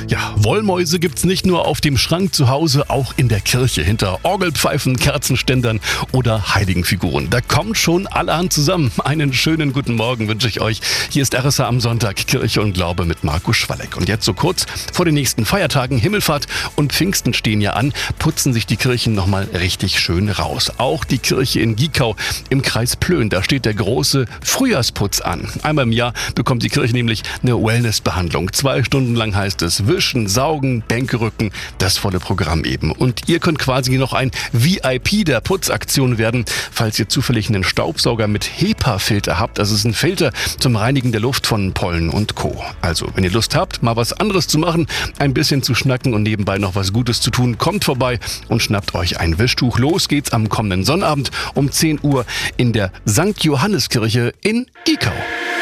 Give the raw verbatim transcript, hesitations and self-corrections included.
Ja, Wollmäuse gibt's nicht nur auf dem Schrank zu Hause, auch in der Kirche, hinter Orgelpfeifen, Kerzenständern oder Heiligenfiguren. Da kommt schon allerhand zusammen. Einen schönen guten Morgen wünsche ich euch. Hier ist R S A am Sonntag, Kirche und Glaube mit Markus Schwalleck. Und jetzt so kurz vor den nächsten Feiertagen, Himmelfahrt und Pfingsten stehen ja an, putzen sich die Kirchen nochmal richtig schön raus. Auch die Kirche in Giekau im Kreis Plön, da steht der große Frühjahrsputz an. Einmal im Jahr bekommt die Kirche nämlich eine Wellnessbehandlung. Zwei Stunden lang heißt es Wischen, Saugen, Bänke rücken, das volle Programm eben. Und ihr könnt quasi noch ein V I P der Putzaktion werden, falls ihr zufällig einen Staubsauger mit HEPA-Filter habt. Das ist ein Filter zum Reinigen der Luft von Pollen und Co. Also, wenn ihr Lust habt, mal was anderes zu machen, ein bisschen zu schnacken und nebenbei noch was Gutes zu tun, kommt vorbei und schnappt euch ein Wischtuch. Los geht's am kommenden Sonnabend um zehn Uhr in der Sankt Johanneskirche in Giekau.